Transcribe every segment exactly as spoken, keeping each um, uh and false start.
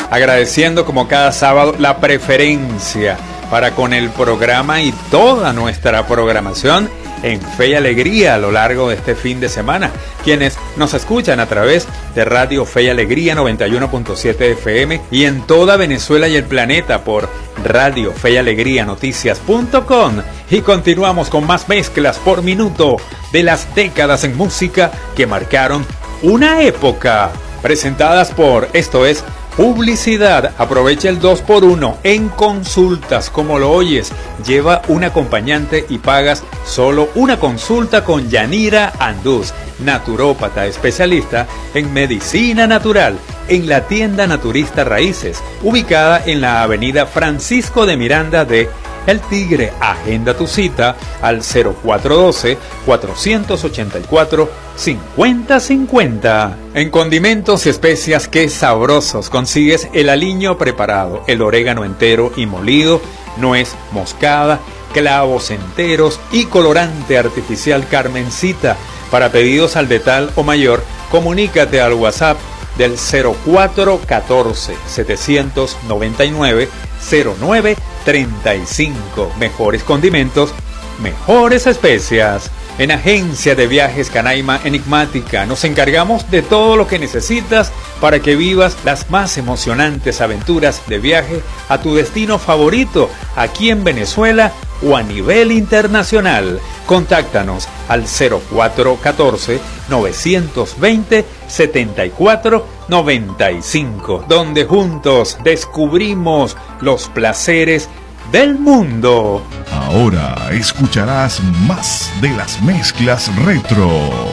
agradeciendo como cada sábado la preferencia para con el programa y toda nuestra programación en Fe y Alegría a lo largo de este fin de semana. Quienes nos escuchan a través de Radio Fe y Alegría noventa y uno punto siete F M y en toda Venezuela y el planeta por Radio Fe y Alegría Noticias punto com. Y continuamos con más mezclas por minuto de las décadas en música que marcaron una época. Presentadas por, esto es, Publicidad. Aprovecha el dos por uno en consultas, como lo oyes. Lleva un acompañante y pagas solo una consulta con Yanira Andús, naturópata especialista en medicina natural, en la tienda Naturista Raíces, ubicada en la avenida Francisco de Miranda de El Tigre. Agenda tu cita al cero cuatro uno dos, cuatro ocho cuatro, cinco cero cinco cero. En condimentos y especias, qué sabrosos consigues el aliño preparado, el orégano entero y molido, nuez moscada, clavos enteros y colorante artificial Carmencita. Para pedidos al detal o mayor, comunícate al WhatsApp del cero cuatro uno cuatro, siete nueve nueve, cero nueve tres cinco. Mejores condimentos, mejores especias. En Agencia de Viajes Canaima Enigmática nos encargamos de todo lo que necesitas para que vivas las más emocionantes aventuras de viaje a tu destino favorito aquí en Venezuela o a nivel internacional. Contáctanos al cero cuatro uno cuatro, nueve dos cero, siete cuatro nueve cinco, donde juntos descubrimos los placeres del mundo. Ahora escucharás más de las mezclas retro.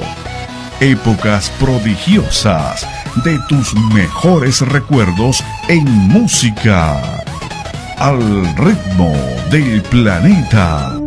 Épocas prodigiosas de tus mejores recuerdos en música. Al ritmo del planeta.